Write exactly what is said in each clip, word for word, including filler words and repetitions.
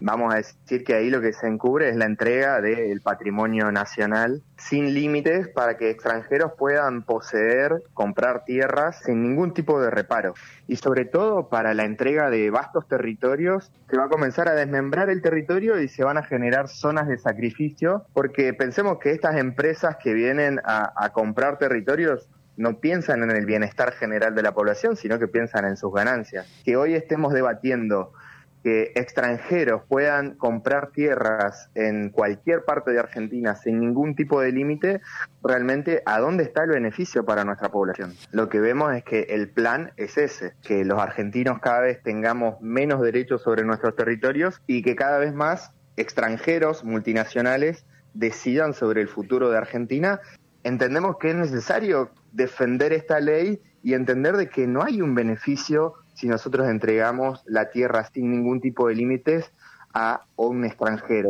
Vamos a decir que ahí lo que se encubre es la entrega del patrimonio nacional sin límites para que extranjeros puedan poseer, comprar tierras sin ningún tipo de reparo. Y sobre todo para la entrega de vastos territorios, se va a comenzar a desmembrar el territorio y se van a generar zonas de sacrificio, porque pensemos que estas empresas que vienen a, a comprar territorios no piensan en el bienestar general de la población, sino que piensan en sus ganancias. Que hoy estemos debatiendo que extranjeros puedan comprar tierras en cualquier parte de Argentina sin ningún tipo de límite, realmente ¿a dónde está el beneficio para nuestra población? Lo que vemos es que el plan es ese, que los argentinos cada vez tengamos menos derechos sobre nuestros territorios y que cada vez más extranjeros, multinacionales, decidan sobre el futuro de Argentina. Entendemos que es necesario defender esta ley y entender de que no hay un beneficio si nosotros entregamos la tierra sin ningún tipo de límites a un extranjero.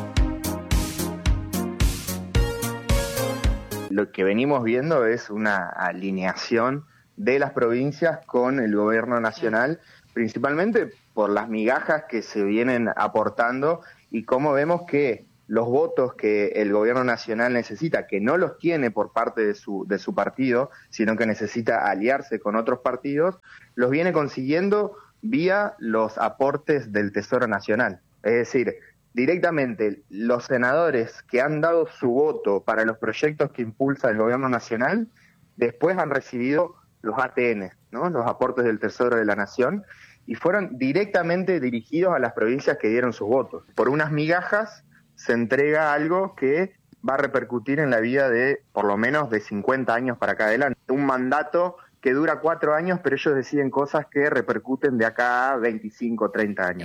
Lo que venimos viendo es una alineación de las provincias con el gobierno nacional, principalmente por las migajas que se vienen aportando y cómo vemos que los votos que el gobierno nacional necesita, que no los tiene por parte de su, de su partido, sino que necesita aliarse con otros partidos, los viene consiguiendo vía los aportes del Tesoro Nacional. Es decir, directamente los senadores que han dado su voto para los proyectos que impulsa el gobierno nacional, después han recibido los A T N, ¿no? Los aportes del Tesoro de la Nación, y fueron directamente dirigidos a las provincias que dieron sus votos. Por unas migajas se entrega algo que va a repercutir en la vida de, por lo menos, de cincuenta años para acá adelante. Un mandato que dura cuatro años, pero ellos deciden cosas que repercuten de acá a veinticinco, treinta años.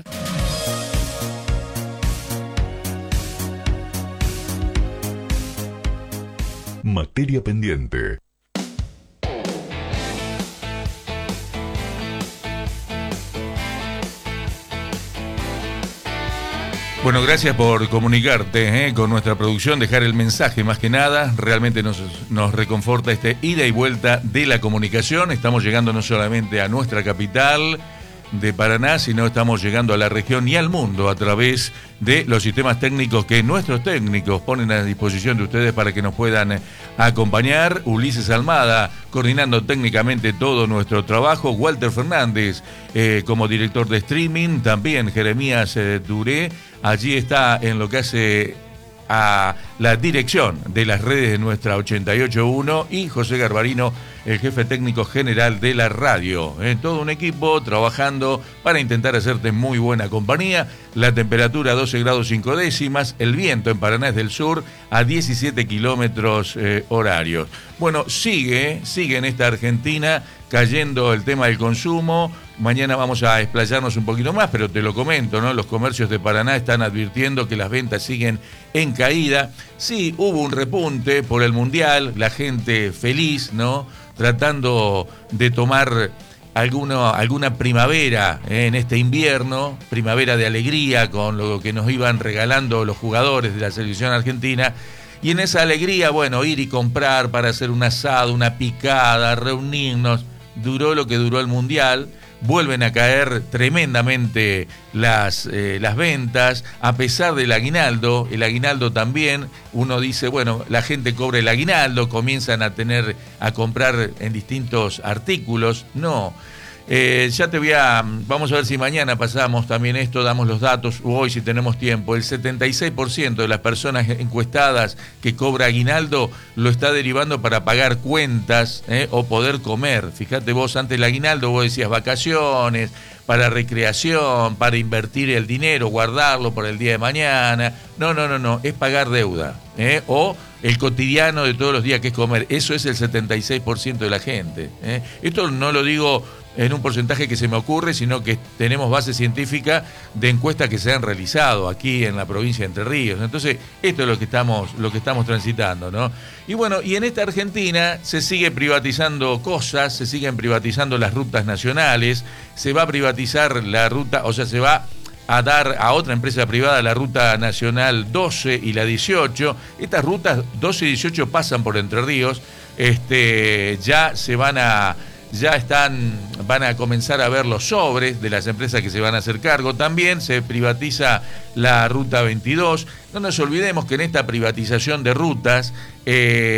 Materia pendiente. Bueno, gracias por comunicarte eh, con nuestra producción, dejar el mensaje más que nada. Realmente nos, nos reconforta este ida y vuelta de la comunicación. Estamos llegando no solamente a nuestra capital de Paraná, sino estamos llegando a la región y al mundo a través de los sistemas técnicos que nuestros técnicos ponen a disposición de ustedes para que nos puedan acompañar. Ulises Almada coordinando técnicamente todo nuestro trabajo, Walter Fernández eh, como director de streaming, también Jeremías eh, Duré, allí está en lo que hace a la dirección de las redes de nuestra ochenta y ocho punto uno, y José Garbarino, el jefe técnico general de la radio. Eh, todo un equipo trabajando para intentar hacerte muy buena compañía. La temperatura doce grados cinco décimas, el viento en Paraná es del sur a diecisiete kilómetros eh, horarios. Bueno, sigue, sigue en esta Argentina cayendo el tema del consumo. Mañana vamos a explayarnos un poquito más, pero te lo comento, ¿no? Los comercios de Paraná están advirtiendo que las ventas siguen en caída. Sí, hubo un repunte por el Mundial, la gente feliz, ¿no? Tratando de tomar alguno, alguna primavera eh, en este invierno, primavera de alegría con lo que nos iban regalando los jugadores de la selección argentina. Y en esa alegría, bueno, ir y comprar para hacer un asado, una picada, reunirnos. Duró lo que duró el Mundial. Vuelven a caer tremendamente las, eh, las ventas, a pesar del aguinaldo. El aguinaldo también, uno dice, bueno, la gente cobra el aguinaldo, comienzan a tener, a comprar en distintos artículos. No, eh, ya te voy a, vamos a ver si mañana pasamos también esto, damos los datos, o hoy si tenemos tiempo. El setenta y seis por ciento de las personas encuestadas que cobra aguinaldo lo está derivando para pagar cuentas eh, o poder comer. Fíjate vos, antes del aguinaldo vos decías vacaciones, para recreación, para invertir el dinero, guardarlo por el día de mañana. No, no, no, no, es pagar deuda, ¿eh? O el cotidiano de todos los días, que es comer. Eso es el setenta y seis por ciento de la gente, ¿eh? Esto no lo digo en un porcentaje que se me ocurre, sino que tenemos base científica de encuestas que se han realizado aquí en la provincia de Entre Ríos. Entonces, esto es lo que estamos, lo que estamos transitando, ¿no? Y bueno, y en esta Argentina se sigue privatizando cosas, se siguen privatizando las rutas nacionales, se va a privatizar la ruta, o sea, se va a dar a otra empresa privada la ruta nacional doce y la dieciocho. Estas rutas doce y dieciocho pasan por Entre Ríos, este, ya se van a ya están, van a comenzar a ver los sobres de las empresas que se van a hacer cargo. También se privatiza la Ruta veintidós. No nos olvidemos que en esta privatización de rutas, eh,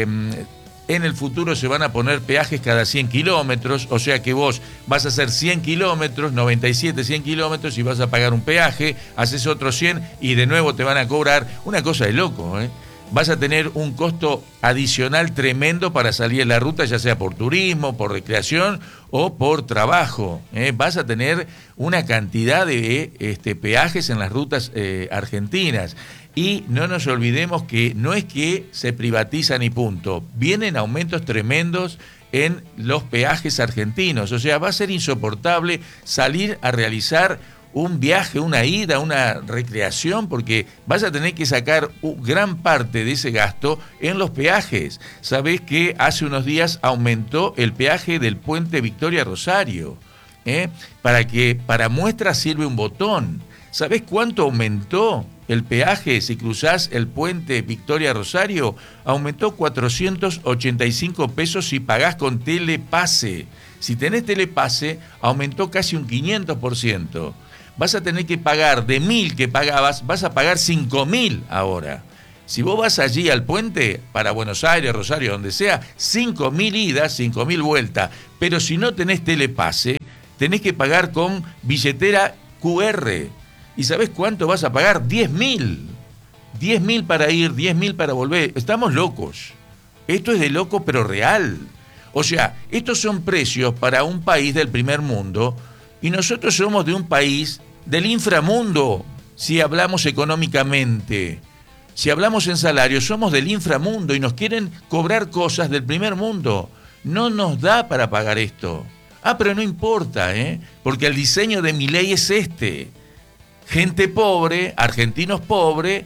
en el futuro se van a poner peajes cada cien kilómetros, o sea que vos vas a hacer cien kilómetros, noventa y siete, cien kilómetros y vas a pagar un peaje, haces otros cien y de nuevo te van a cobrar. Una cosa de loco, ¿eh? Vas a tener un costo adicional tremendo para salir en la ruta, ya sea por turismo, por recreación o por trabajo, ¿eh? Vas a tener una cantidad de este, peajes en las rutas eh, argentinas. Y no nos olvidemos que no es que se privatizan y punto. Vienen aumentos tremendos en los peajes argentinos. O sea, va a ser insoportable salir a realizar un viaje, una ida, una recreación, porque vas a tener que sacar gran parte de ese gasto en los peajes. Sabés que hace unos días aumentó el peaje del puente Victoria Rosario, ¿eh? Para que, para muestra sirve un botón. ¿Sabés cuánto aumentó el peaje si cruzás el puente Victoria Rosario? Aumentó cuatrocientos ochenta y cinco pesos si pagás con telepase. Si tenés telepase, aumentó casi un quinientos por ciento. Vas a tener que pagar de mil que pagabas, vas a pagar cinco mil ahora. Si vos vas allí al puente, para Buenos Aires, Rosario, donde sea, cinco mil idas, cinco mil vueltas. Pero si no tenés telepase, tenés que pagar con billetera cu erre. ¿Y sabés cuánto vas a pagar? diez mil. diez mil para ir, diez mil para volver. Estamos locos. Esto es de loco, pero real. O sea, estos son precios para un país del primer mundo y nosotros somos de un país del inframundo, si hablamos económicamente. Si hablamos en salario, somos del inframundo y nos quieren cobrar cosas del primer mundo. No nos da para pagar esto. Ah, pero no importa, ¿eh? Porque el diseño de mi ley es este. Gente pobre, argentinos pobres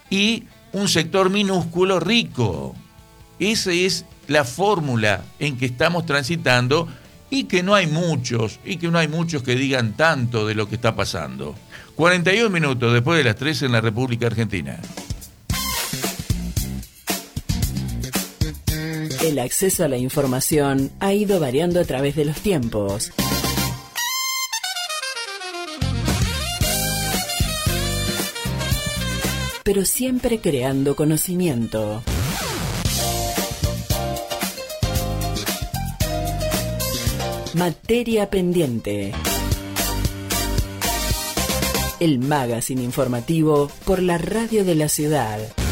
y un sector minúsculo rico. Esa es la fórmula en que estamos transitando y que no hay muchos, y que no hay muchos que digan tanto de lo que está pasando. cuarenta y un minutos después de las tres en la República Argentina. El acceso a la información ha ido variando a través de los tiempos. Pero siempre creando conocimiento. Materia pendiente. El magazine informativo por la radio de la ciudad.